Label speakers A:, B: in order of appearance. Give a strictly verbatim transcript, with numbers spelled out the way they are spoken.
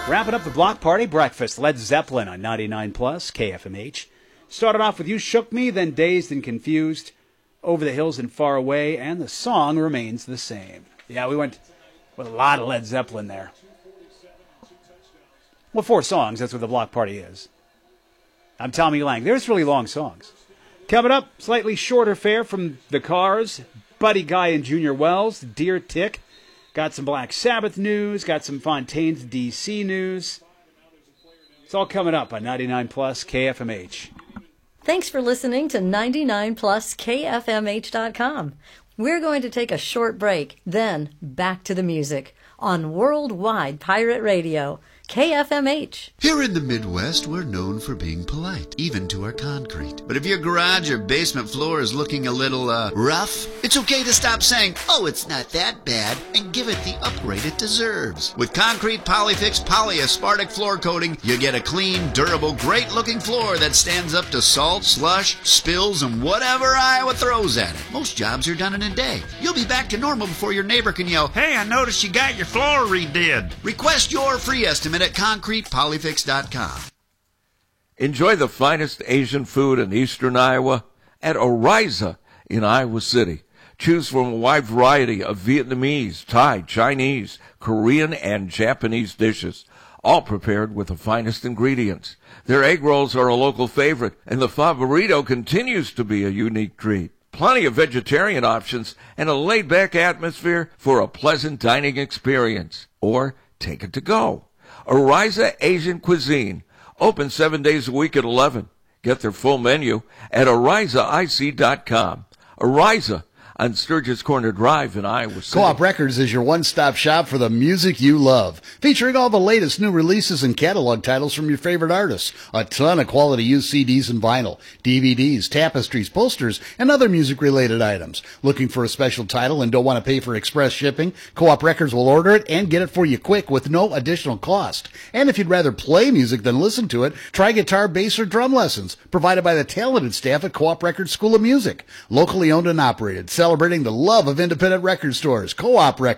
A: Wrapping up the block party breakfast, Led Zeppelin on ninety-nine plus K F M H. Started off with You Shook Me, then Dazed and Confused, Over the Hills and Far Away, and the song remains the same. Yeah, we went with a lot of Led Zeppelin there. Well, four songs, that's what the block party is. I'm Tommy Lang. There's really long songs. Coming up, slightly shorter fare from The Cars, Buddy Guy and Junior Wells, Deer Tick. Got some Black Sabbath news, got some Fontaine's D C news. It's all coming up on ninety-nine plus K F M H.
B: Thanks for listening to ninety-nine plus K F M H dot com. We're going to take a short break, then back to the music on Worldwide Pirate Radio, K F M H.
C: Here in the Midwest, we're known for being polite, even to our concrete. But if your garage or basement floor is looking a little, uh, rough, it's okay to stop saying, oh, it's not that bad, and give it the upgrade it deserves. With Concrete Polyfix Polyaspartic Floor Coating, you get a clean, durable, great-looking floor that stands up to salt, slush, spills, and whatever Iowa throws at it. Most jobs are done in a day. You'll be back to normal before your neighbor can yell, hey, I noticed you got your floor redid. Request your free estimate at concrete polyfix dot com.
D: Enjoy the finest Asian food in eastern Iowa at Oriza in Iowa City. Choose from a wide variety of Vietnamese, Thai, Chinese, Korean, and Japanese dishes, all prepared with the finest ingredients. Their egg rolls are a local favorite, and the pho burrito continues to be a unique treat. Plenty of vegetarian options and a laid-back atmosphere for a pleasant dining experience. Or take it to go. Oriza Asian Cuisine, open seven days a week at eleven. Get their full menu at oriza I C dot com. Oriza on Sturgis Corner Drive in Iowa City.
E: Co-op Records is your one-stop shop for the music you love, featuring all the latest new releases and catalog titles from your favorite artists. A ton of quality used C Ds and vinyl, D V Ds, tapestries, posters, and other music-related items. Looking for a special title and don't want to pay for express shipping? Co-op Records will order it and get it for you quick with no additional cost. And if you'd rather play music than listen to it, try guitar, bass, or drum lessons, provided by the talented staff at Co-op Records School of Music. Locally owned and operated, celebrating the love of independent record stores. Co-op Records.